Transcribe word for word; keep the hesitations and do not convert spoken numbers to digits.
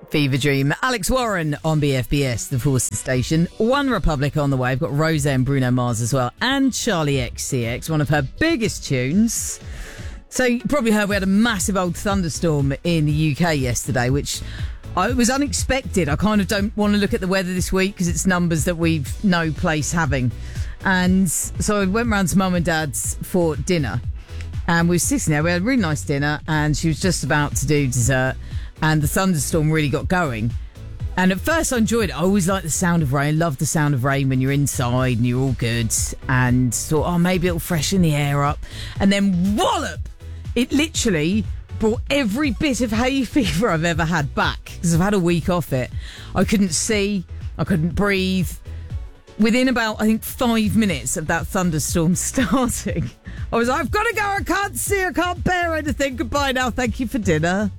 Fever Dream. Alex Warren on B F B S, the Forces station. One Republic on the way. I've got Rose and Bruno Mars as well. And Charlie X C X, one of her biggest tunes. So you probably heard we had a massive old thunderstorm in the U K yesterday, which I, it was unexpected. I kind of don't want to look at the weather this week because it's numbers that we've no place having. And so I went round to mum and dad's for dinner. And we were sitting there. We had a really nice dinner and she was just about to do dessert. And the thunderstorm really got going. And at first I enjoyed it. I always like the sound of rain. Love the sound of rain when you're inside and you're all good. And thought, oh, maybe it'll freshen the air up. And then wallop! It literally brought every bit of hay fever I've ever had back. Because I've had a week off it. I couldn't see. I couldn't breathe. Within about, I think, five minutes of that thunderstorm starting, I was like, I've got to go. I can't see. I can't bear anything. Goodbye now. Thank you for dinner.